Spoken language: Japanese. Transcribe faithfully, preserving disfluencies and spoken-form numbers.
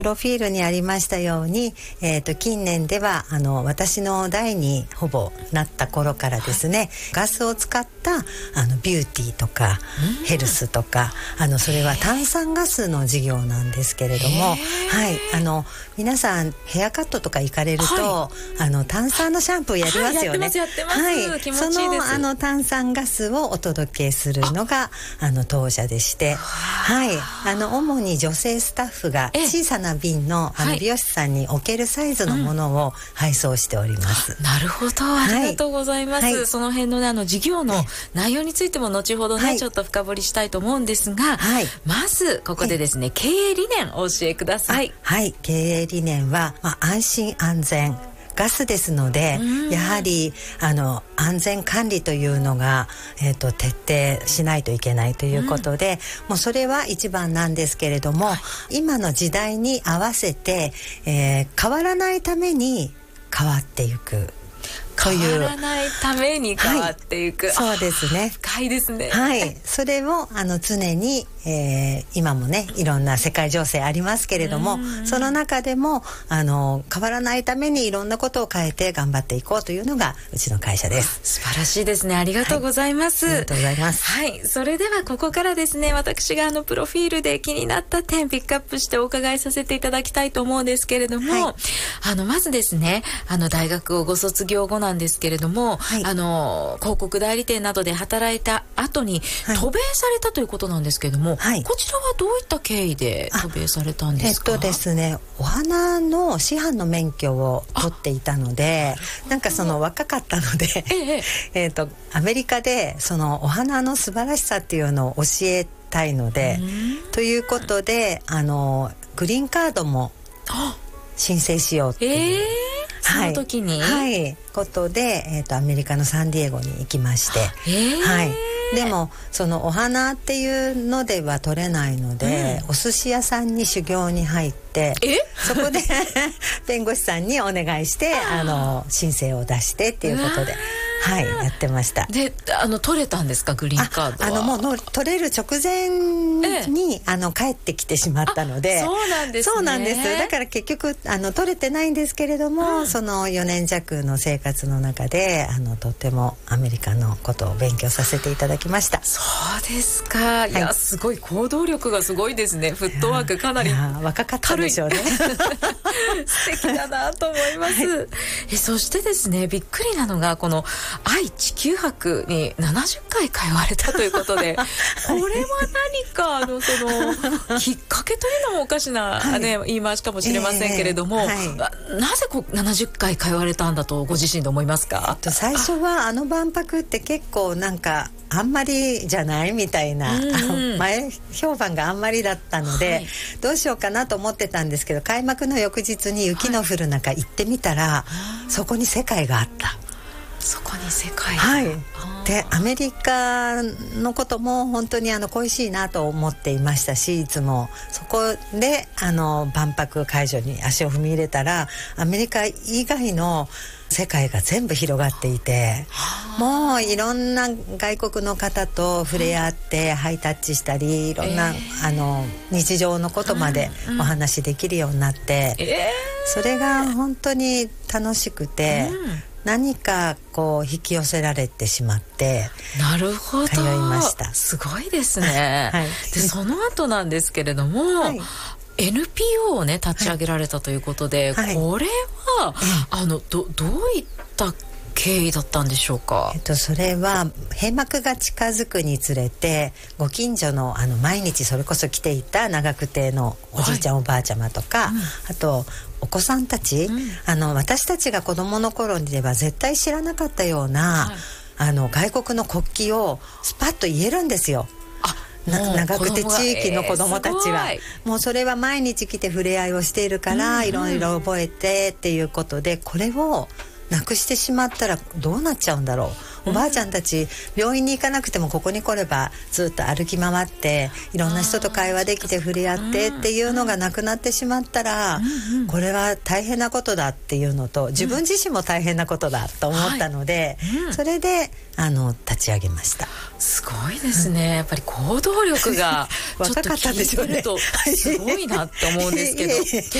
プロフィールにありましたように、えー、と近年ではあの私の代にほぼなった頃からですね、ガスを使ったあのビューティーとか、うん、ヘルスとか、あのそれは炭酸ガスの事業なんですけれども、はい、あの皆さんヘアカットとか行かれると、はい、あの炭酸のシャンプーやりますよね。はい、やってますやってます、はい、気持ちいいです。そのあの炭酸ガスをお届けするのがあの当社でして、はい、あの主に女性スタッフが小さな瓶 の, あの美容師さんに置けるサイズのものを配送しております、うん、なるほど、ありがとうございます、はい、その辺の、ね、あの事業の内容についても後ほどね、はい、ちょっと深掘りしたいと思うんですが、はい、まずここでですね、はい、経営理念をお教えください。はい、経営理念は、まあ、安心安全ガスですので、やはりあの安全管理というのが、えー、と徹底しないといけないということで、うん、もうそれは一番なんですけれども、はい、今の時代に合わせて、えー、変わらないために変わっていくという、変わらないために変わっていく、はい、そうですね、深いですね。はい、それをあの常に、えー、今もねいろんな世界情勢ありますけれども、その中でもあの変わらないためにいろんなことを変えて頑張っていこうというのがうちの会社です。素晴らしいですね、ありがとうございます、はい、ありがとうございます。はい、それではここからですね、私があのプロフィールで気になった点ピックアップしてお伺いさせていただきたいと思うんですけれども、はい、あのまずですね、あの大学をご卒業後なんですけれども、はい、あの広告代理店などで働いた後に渡米されたということなんですけれども、はい、こちらはどういった経緯で渡米されたんですか？えっとですね、お花の師範の免許を取っていたので、なんかその若かったので、えええっとアメリカでそのお花の素晴らしさっていうのを教えたいので、ということであのグリーンカードも申請しようっていう、えーその時に、はい、はい、ことで、えーと、アメリカのサンディエゴに行きまして、えーはい、でもそのお花っていうのでは取れないので、うん、お寿司屋さんに修行に入って、えそこで弁護士さんにお願いしてあの申請を出してっていうことで、はい、やってました。で、あの取れたんですか、グリーンカードは？ああのもうの取れる直前に、ええ、あの帰ってきてしまったので、そうなんですね。そうなんです。だから結局あの取れてないんですけれども、うん、そのよねん弱の生活の中であのとてもアメリカのことを勉強させていただきました。そうですか。いや、はい、すごい行動力がすごいですね。フットワークかなり若かったでしょうね。素敵だなと思います、はい、えそしてですね、びっくりなのがこの愛・地球博にななじゅっかい通われたということで、はい、これは何かあのそのきっかけというのもおかしな、はい、ね、言い回しかもしれませんけれども、えーはい、なぜこうななじゅっかい通われたんだとご自身で思いますか？えっと、最初はあの万博って結構なんかあんまりじゃないみたいな、うんうん、前評判があんまりだったので、はい、どうしようかなと思ってたんですけど、開幕の翌日に雪の降る中行ってみたら、はい、そこに世界があった。そこに世界が、はい、でアメリカのことも本当にあの恋しいなと思っていましたし、いつもそこであの万博会場に足を踏み入れたら、アメリカ以外の世界が全部広がっていて、もういろんな外国の方と触れ合ってハイタッチしたり、いろんな、えー、あの日常のことまでお話できるようになって、うんうん、それが本当に楽しくて、うん、何かこう引き寄せられてしまって、なるほど、通いました。すごいですね、はい、でその後なんですけれども、はい、エヌピーオー をね立ち上げられたということで、はい、これは、はい、あの ど, どういった経緯だったんでしょうか？えっと、それは閉幕が近づくにつれて、ご近所 の, あの毎日それこそ来ていた長久手のおじいちゃん、はい、おばあちゃまとか、うん、あとお子さんたち、うん、あの私たちが子どもの頃にでは絶対知らなかったような、はい、あの外国の国旗をスパッと言えるんですよ。長久手地域の子どもたちは、えー、もうそれは毎日来て触れ合いをしているから、うんうん、いろいろ覚えてっていうことで、これをなくしてしまったらどうなっちゃうんだろう、 おばあちゃんたち病院に行かなくてもここに来ればずっと歩き回っていろんな人と会話できて触れ合ってっていうのがなくなってしまったら、うんうん、これは大変なことだっていうのと自分自身も大変なことだと思ったので、はいうん、それであの立ち上げました。 すごいですね、うん、やっぱり行動力が若かったんでしょうね。 すごいなって思うんですけど